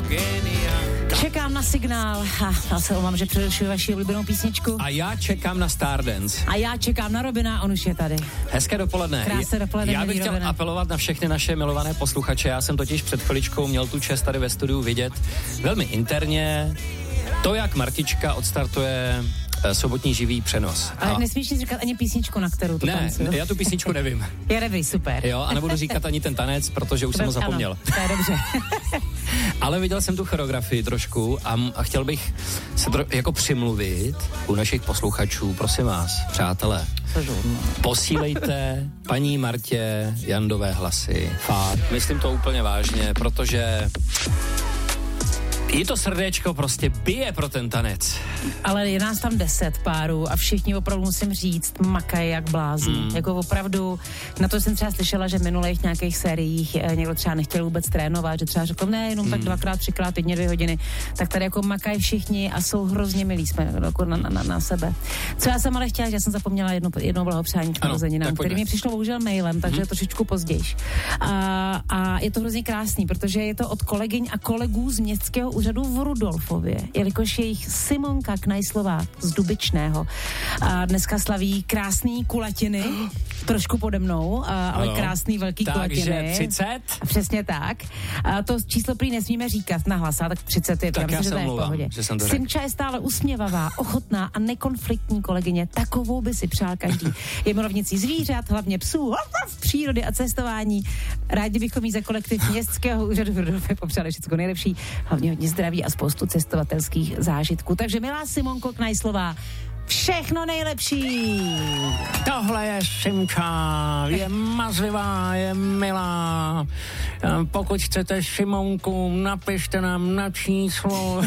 Čekám na signál. Já se omám, že přerušuji vaši oblíbenou písničku. A já čekám na Stardance. A já čekám na Robina, on už je tady. Hezké dopoledne. Krásné dopoledne. Já bych chtěl apelovat na všechny naše milované posluchače. Já jsem totiž před chviličkou měl tu čest tady ve studiu vidět velmi interně to, jak Martička odstartuje sobotní živý přenos. Ale nesmíš říkat ani písničku, na kterou to tancuju. Ne, já tu písničku nevím. Je dobrý, super. Jo, a nebudu říkat ani ten tanec, protože už jsem ho zapomněl. Ano, to je dobře. Ale viděl jsem tu choreografii trošku a chtěl bych se jako přimluvit u našich posluchačů, prosím vás, přátelé. Posílejte paní Martě Jandové hlasy. Fakt, myslím to úplně vážně, protože jí to srdéčko prostě bije pro ten tanec. Ale je nás tam 10 párů a všichni opravdu musím říct, makají jak blázni. Jako opravdu, na to jsem třeba slyšela, že v minulých nějakých sériích někdo třeba nechtěl vůbec trénovat, že třeba řekl, ne, jenom tak 2x, 3x, týdně 2 hodiny. Tak tady jako makají všichni a jsou hrozně milí jsme jako na sebe. Co já jsem ale chtěla, že já jsem zapomněla jedno blahopřání k narozeninám, který mi přišlo bohužel mailem, takže trošičku později. A je to hrozně krásný, protože je to od kolegyň a kolegů z městského úřadu v Rudolfově, jelikož jejich Simonka Knajslová z Dubičného a dneska slaví krásný kulatiny, trošku pode mnou, ale krásný velký kulatiny. Takže 30? Přesně tak. A to číslo prý nesmíme říkat nahlas, tak 30 je. Tak já se omlouvám, že jsem to řekl. Simča je stále usměvavá, ochotná a nekonfliktní kolegyně, takovou by si přál každý. Je milovnicí zvířat, hlavně psů, v přírody a cestování. Rádi bychom jí za kolektiv městského úřadu v Rudolfě popřáli všechno nejlepší, hlavně hodně zdraví a spoustu cestovatelských zážitků. Takže milá Simonko Knajslová, všechno nejlepší. Tohle je Simča, je mazlivá, je milá. Pokud chcete Simonku, napište nám na číslo.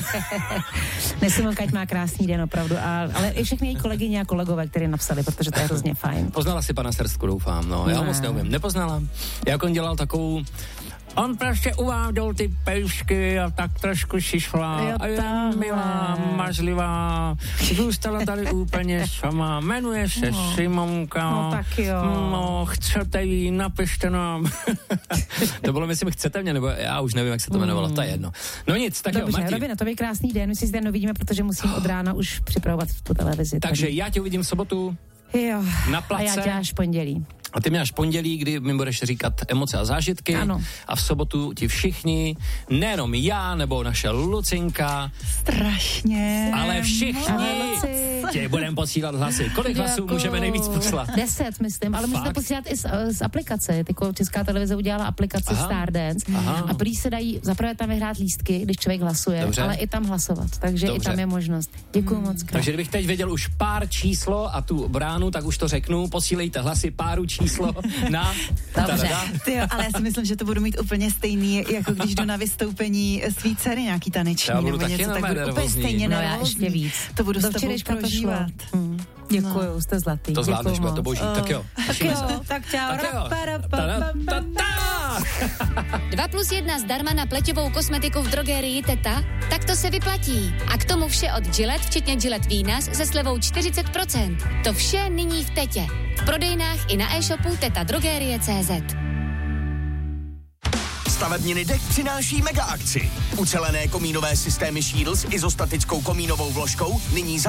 Ne, Simonka má krásný den opravdu, ale i všechny její kolegyně a kolegové, kteří napsali, protože to je hrozně fajn. Poznala si pana Srstku, doufám, no. Já ho moc neumím. Nepoznala. Jak on dělal takovou... On prostě uváděl ty pejšky a tak trošku šišla. A je milá, mazlivá. Zůstala tady úplně sama. Jmenuje se Simonka. No tak jo. No, chcete jí, napište nám. To bylo, myslím, chcete mě, nebo já už nevím, jak se to jmenovalo, to je jedno. No nic, tak dobře, jo, Martin. Robina, to je krásný den, my si den uvidíme, protože musím od rána už připravovat tu televizi. Takže já tě uvidím v sobotu. Jo. Na place. A já tě až pondělí. A ty mě až pondělí, kdy mi budeš říkat emoce a zážitky. Ano. A v sobotu ti všichni, nejenom já nebo naše Lucinka, strašně, ale všichni ti budeme posílat hlasy. Kolik hlasů můžeme nejvíc poslat? 10, myslím, ale můžete posílat i z aplikace. Jako Česká televize udělala aplikaci Stardance a prý se dají zaprvé tam vyhrát lístky, když člověk hlasuje, dobře, ale i tam hlasovat. Takže dobře, i tam je možnost. Děkuju moc krát. Takže kdybych teď věděl už pár číslo a tu bránu, tak už to řeknu. Posílejte hlasy páru číslo na... Dobře. Tyjo, ale já si myslím, že to budu mít úplně stejný, jako když jdu na vystoupení svý dcery nějaký taneční nebo něco, tak budu úplně stejně nervózní. Víc. To budu s tebou prožívat. Děkuju, jste zlatý. To zvládneš, bude to boží. Tak jo. Tak jo, tak čau. 2+1 zdarma na pleťovou kosmetiku v drogerii Teta? Tak to se vyplatí. A k tomu vše od Gillette, včetně Gillette Venus se slevou 40%. To vše nyní v Tetě. V prodejnách i na e-shopu tetadrogerie.cz. Stavebniny Dech přináší mega akci. Ucelené komínové systémy Shields s izostatickou komínovou vložkou nyní